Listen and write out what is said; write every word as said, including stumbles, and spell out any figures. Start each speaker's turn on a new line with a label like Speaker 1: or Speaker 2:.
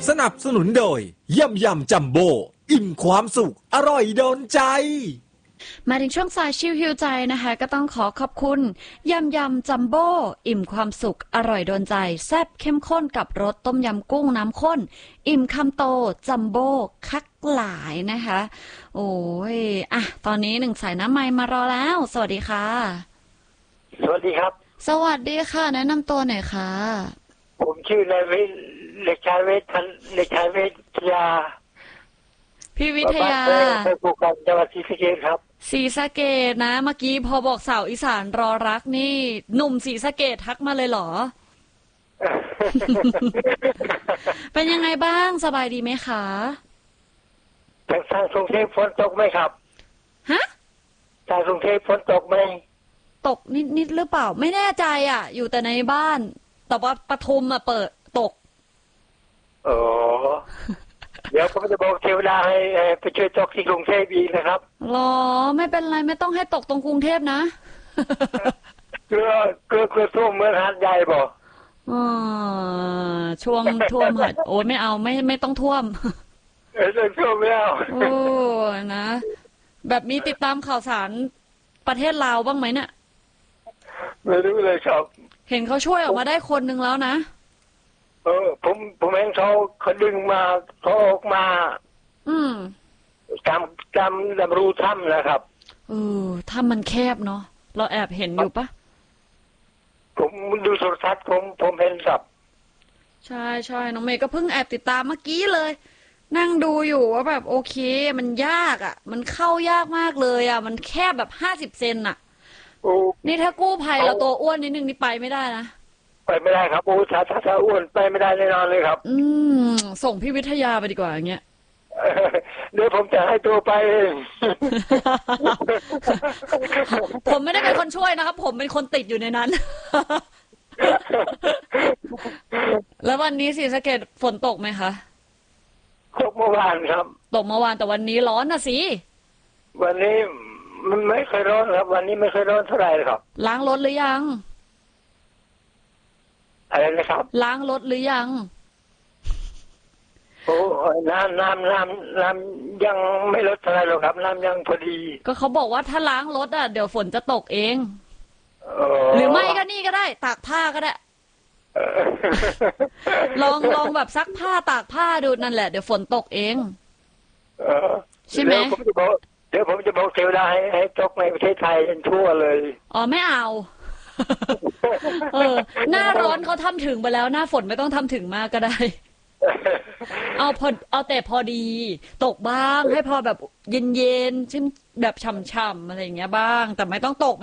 Speaker 1: สนับสนุนโดยยำยำจัมโบ้อิ่มความสุขอร่อยโดนใจ
Speaker 2: มาถึงช่วงสายชิวฮิวใจนะคะก็ต้องขอขอบคุณยำยำจัมโบ้อิ่มความสุขอร่อยโดนใจแซ่บเข้มข้นกับรสต้มยำกุ้งน้ำข้นอิ่มคำโตจัมโบ้คักหลายนะคะโอ้ยอ่ะตอนนี้หนึ่งสายน้ำไมค์มารอแล้วสวัสดีค่ะ
Speaker 3: สวัสดีครับ
Speaker 2: สวัสดีค่ะแนะนำตัวหน่อยค่ะ
Speaker 3: ผมชื่อนายเวทเด็กชายเวททันเด็กชายเวทยา
Speaker 2: พี่วิทยา
Speaker 3: ไปปลูกกันจังหวัดศรีสะเกษครับ
Speaker 2: ศรีสะเกษนะเมื่อกี้พอบอกสาวอีสานรอรักนี่หนุ่มศรีสะเกษทักมาเลยเหรอ เป็นยังไงบ้างสบายดีไหมคะ
Speaker 3: ทางทางกรุงเทพฝนตกไหมครับ
Speaker 2: ฮะ
Speaker 3: ทางกรุงเทพฝนตกไหม
Speaker 2: ตกนิดนิดหรือเปล่าไม่แน่ใจอ่ะอยู่แต่ในบ้านแต่ว่าปทุมอ่ะเปิดตก
Speaker 3: โอ้เดี๋ยวผมจะบอกเทวดาให้ไปช่วยตกที่กรุงเทพอีกนะครับ
Speaker 2: หรอไม่เป็นไรไม่ต้องให้ตกตรงกรุงเทพนะ
Speaker 3: เกลือเกลือเกลือท่วมเมืองหาดใหญ่บ่
Speaker 2: อ๋อช่วงท่วมหัดโอ้ยไม่เอาไม่ไม่ต้องท่วม
Speaker 3: เออท่วมไม่เอา
Speaker 2: โอ้นะแบบมีติดตามข่าวสารประเทศลาวบ้างไหมเนี่ย
Speaker 3: ไม่รู้เลยครับ
Speaker 2: เห็นเขาช่วยออกมาได้คนนึงแล้วนะ
Speaker 3: เออผมผมเห็นเขาเขาดึงมาเขาออกมา
Speaker 2: อืม
Speaker 3: จำจำจำรูถ้ำนะครับ
Speaker 2: เออถ้ำมันแคบเนาะเราแอบเห็นอยู่ปะ
Speaker 3: ผมดูโทรทัศน์ผมผมเห็นครับ
Speaker 2: ใช่ใช่น้องเมย์ก็เพิ่งแอบติดตามเมื่อกี้เลยนั่งดูอยู่ว่าแบบโอเคมันยากอ่ะมันเข้ายากมากเลยอ่ะมันแคบแบบห้าสิบเซนอ่ะนี่ถ้ากู้ภัยเราตัวอ้วนนิดนึงนี่ไปไม่ได้นะ
Speaker 3: ไปไม่ได้ครับโอ้ถ้าถ้าอ้วนไปไม่ได้แน่นอนเลยครับ
Speaker 2: อืมส่งพี่วิทยาไปดีกว่าอย่างเงี้ย
Speaker 3: เดี๋ยวผมจะให้ตัวไปเอง
Speaker 2: ผมไม่ได้เป็นคนช่วยนะครับผมเป็นคนติดอยู่ในนั้นแล้ววันนี้ศรีสะเกษฝนตกไหมคะ
Speaker 3: ตกเมื่อวานครับ
Speaker 2: ตกเมื่อวานแต่วันนี้ร้อนนะสิ
Speaker 3: วันนี้มันไม่เคยร้อนครับวันนี้ไม่เคยร้อนเท่าไหร่ครับ
Speaker 2: ล้างรถหรือยัง
Speaker 3: อะไรนะครับ
Speaker 2: ล้างรถหรือยัง
Speaker 3: โอ้น้ำน้ำน้ำน้ำยังไม่ลดเท่าไหร่หรอกครับน้ำยังพอดี
Speaker 2: ก็เขาบอกว่าถ้าล้างรถอ่ะเดี๋ยวฝนจะตกเองหรือไม่ก็นี่ก็ได้ตากผ้าก็ได้ลองลองแบบซักผ้าตากผ้าดูนั่นแหละเดี๋ยวฝนตกเองใช่ไหม
Speaker 3: เดี๋ยวผมจะบอกเดี๋ยวผมจะบอกเทวดาให้ให้ตกในประเทศไทยเป็นทั่วเลย
Speaker 2: อ๋อไม่เอาเออหน้าร้อนเขาทำถึงไปแล้วหน้าฝนไม่ต้องทำถึงมากก็ได้เอาพอเอาแต่พอดีตกบ้างให้พอแบบเย็นๆชิมแบบฉ่ำๆอะไรอย่างเงี้ยบ้างแต่ไม่ต้องตก